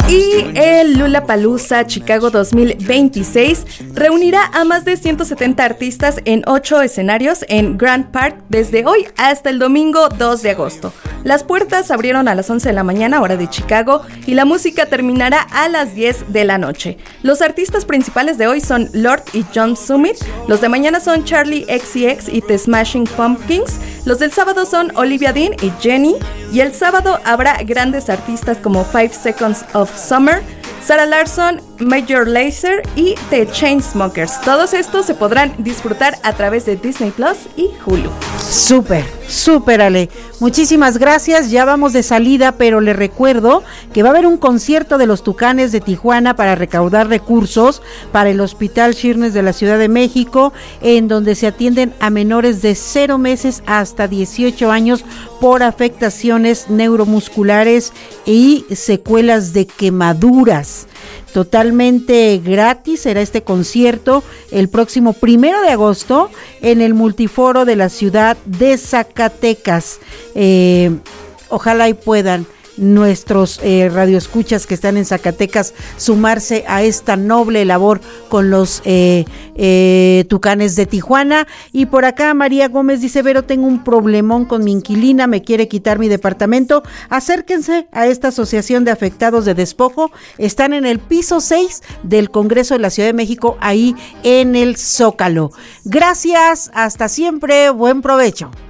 Y el Lollapalooza Chicago 2026 reunirá a más de 170 artistas en 8 escenarios en Grant Park desde hoy hasta el domingo 2 de agosto. Las puertas abrieron a las 11 de la mañana, hora de Chicago, y la música terminará a las 10 de la noche. Los artistas principales de hoy son Lorde y John Summit. Los de mañana son Charli XCX y The Smashing Pumpkins. Los del sábado son Olivia Dean y Jenny. Y el sábado habrá grandes artistas como 5 Seconds of Summer, Sarah Larsson, Major Lazer y The Chainsmokers. Todos estos se podrán disfrutar a través de Disney Plus y Hulu. Súper Ale, muchísimas gracias. Ya vamos de salida, pero le recuerdo que va a haber un concierto de los Tucanes de Tijuana para recaudar recursos para el Hospital Shirnes de la Ciudad de México, en donde se atienden a menores de 0 meses hasta 18 años por afectaciones neuromusculares y secuelas de quemaduras. Totalmente gratis será este concierto el próximo 1 de agosto en el Multiforo de la ciudad de Zacatecas. Ojalá y puedan nuestros radioescuchas que están en Zacatecas sumarse a esta noble labor con los Tucanes de Tijuana. Y por acá María Gómez dice: Vero, tengo un problemón con mi inquilina, me quiere quitar mi departamento. Acérquense a esta asociación de afectados de despojo, están en el piso 6 del Congreso de la Ciudad de México, ahí en el Zócalo. Gracias, hasta siempre, buen provecho.